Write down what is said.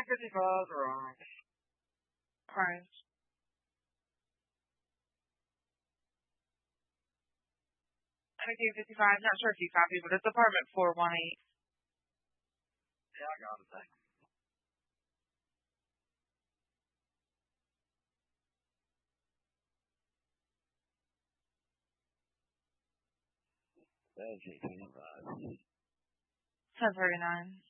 55 wrong. Crimes. Okay, 55. Not sure if you copy, but it's apartment 418. Yeah, I got it. Thanks. That's 825. 1039.